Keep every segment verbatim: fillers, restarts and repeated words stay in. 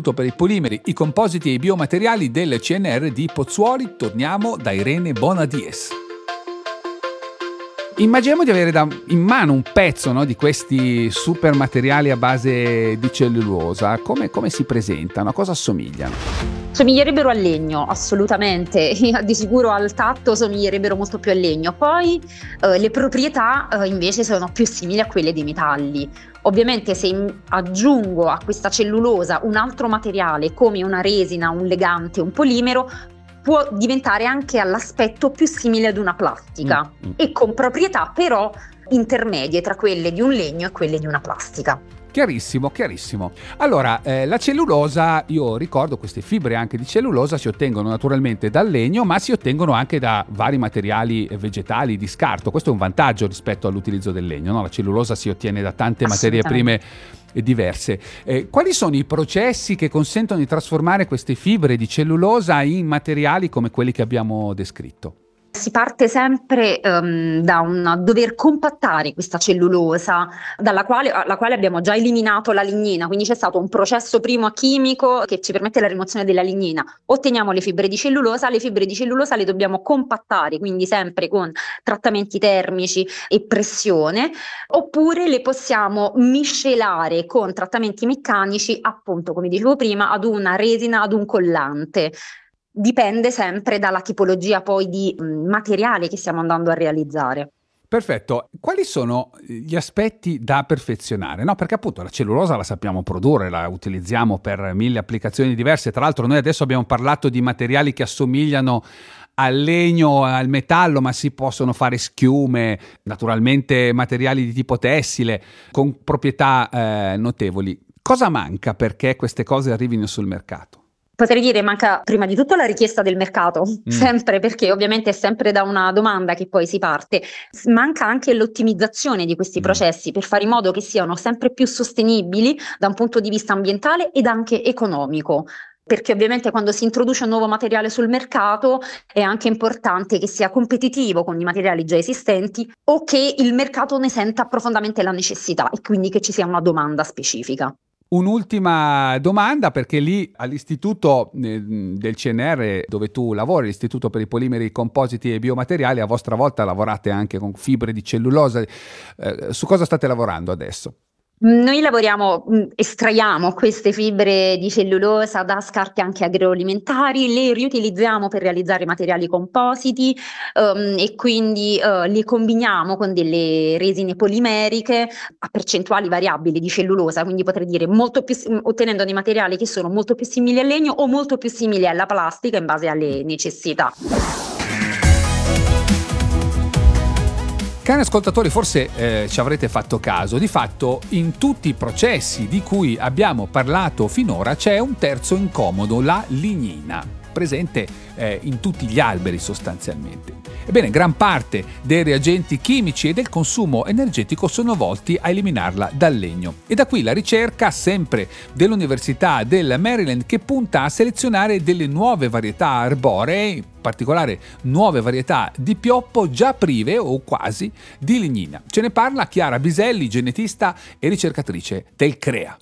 all'Istituto per i Polimeri, i Compositi e i Biomateriali del C N R di Pozzuoli. Torniamo da Irene Bonadies. Immaginiamo di avere da, in mano un pezzo, no, di questi super materiali a base di cellulosa. Come, come si presentano? A cosa assomigliano? Somiglierebbero al legno, assolutamente, di sicuro al tatto somiglierebbero molto più al legno. Poi eh, le proprietà eh, invece sono più simili a quelle dei metalli. Ovviamente se in- aggiungo a questa cellulosa un altro materiale come una resina, un legante, un polimero, può diventare anche all'aspetto più simile ad una plastica Mm, mm. e con proprietà però intermedie tra quelle di un legno e quelle di una plastica. Chiarissimo, chiarissimo. Allora, eh, la cellulosa, io ricordo queste fibre anche di cellulosa si ottengono naturalmente dal legno, ma si ottengono anche da vari materiali vegetali di scarto. Questo è un vantaggio rispetto all'utilizzo del legno, no? La cellulosa si ottiene da tante materie prime diverse. Eh, quali sono i processi che consentono di trasformare queste fibre di cellulosa in materiali come quelli che abbiamo descritto? Si parte sempre um, da un dover compattare questa cellulosa, dalla quale, alla quale abbiamo già eliminato la lignina, quindi c'è stato un processo primo chimico che ci permette la rimozione della lignina. Otteniamo le fibre di cellulosa, le fibre di cellulosa le dobbiamo compattare, quindi sempre con trattamenti termici e pressione, oppure le possiamo miscelare con trattamenti meccanici, appunto come dicevo prima, ad una resina, ad un collante. Dipende sempre dalla tipologia poi di mh, materiale che stiamo andando a realizzare. Perfetto. Quali sono gli aspetti da perfezionare? No, perché appunto la cellulosa la sappiamo produrre, la utilizziamo per mille applicazioni diverse. Tra l'altro noi adesso abbiamo parlato di materiali che assomigliano al legno, al metallo, ma si possono fare schiume, naturalmente materiali di tipo tessile, con proprietà eh, notevoli. Cosa manca perché queste cose arrivino sul mercato? Potrei dire manca prima di tutto la richiesta del mercato, Mm. sempre perché ovviamente è sempre da una domanda che poi si parte. S- Manca anche l'ottimizzazione di questi Mm. processi per fare in modo che siano sempre più sostenibili da un punto di vista ambientale ed anche economico. Perché ovviamente quando si introduce un nuovo materiale sul mercato è anche importante che sia competitivo con i materiali già esistenti o che il mercato ne senta profondamente la necessità e quindi che ci sia una domanda specifica. Un'ultima domanda, perché lì all'istituto eh, del C N R dove tu lavori, l'Istituto per i Polimeri, Compositi e Biomateriali, a vostra volta lavorate anche con fibre di cellulosa. Eh, su cosa state lavorando adesso? Noi lavoriamo, mh, estraiamo queste fibre di cellulosa da scarti anche agroalimentari, le riutilizziamo per realizzare materiali compositi ehm, e quindi eh, le combiniamo con delle resine polimeriche a percentuali variabili di cellulosa, quindi potrei dire molto più, ottenendo dei materiali che sono molto più simili al legno o molto più simili alla plastica in base alle necessità. Cari ascoltatori, forse eh, ci avrete fatto caso, di fatto in tutti i processi di cui abbiamo parlato finora c'è un terzo incomodo, la lignina, presente eh, in tutti gli alberi sostanzialmente. Ebbene, gran parte dei reagenti chimici e del consumo energetico sono volti a eliminarla dal legno. E da qui la ricerca, sempre dell'Università del Maryland, che punta a selezionare delle nuove varietà arboree, in particolare nuove varietà di pioppo già prive o quasi di lignina. Ce ne parla Chiara Biselli, genetista e ricercatrice del CREA.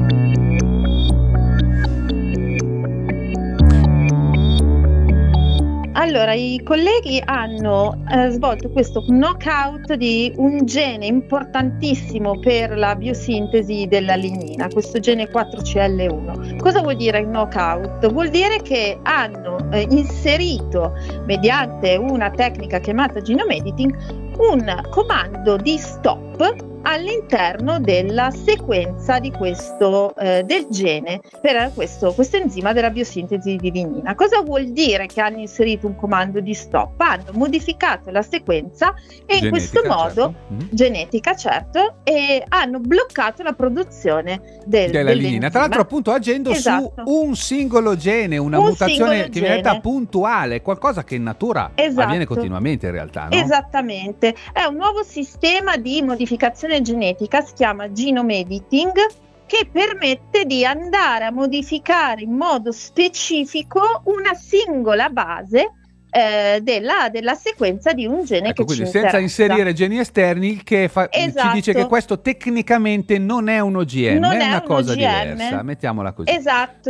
Allora, i colleghi hanno eh, svolto questo knockout di un gene importantissimo per la biosintesi della lignina, questo gene quattro C L uno. Cosa vuol dire knockout? Vuol dire che hanno eh, inserito, mediante una tecnica chiamata genome editing, un comando di stop all'interno della sequenza di questo eh, del gene per questo, questo enzima della biosintesi di lignina. Cosa vuol dire che hanno inserito un comando di stop? Hanno modificato la sequenza e Genetica, in questo modo certo. Mm. genetica, certo, e hanno bloccato la produzione del, della lignina, tra l'altro appunto agendo esatto. su un singolo gene, una Un mutazione che viene detta gene. puntuale, qualcosa che in natura Esatto. avviene continuamente in realtà, no? Esattamente, è un nuovo sistema di modificazione genetica, si chiama genome editing, che permette di andare a modificare in modo specifico una singola base eh, della, della sequenza di un gene, Ecco, che quindi ci senza interessa. inserire geni esterni, il che fa, Esatto. ci dice che questo tecnicamente non è un O G M, Non è è una un cosa O G M. diversa, mettiamola così. Esatto.